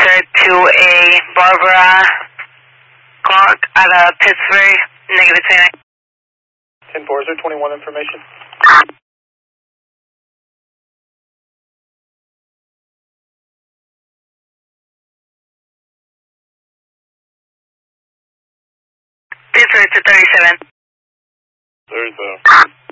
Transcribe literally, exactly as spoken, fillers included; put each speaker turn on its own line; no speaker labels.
Pittsburgh to a Barbara Clark out of Pittsburgh, negative ten.
ten four, is there twenty-one information?
Pittsburgh to thirty-seven.
thirty-seven.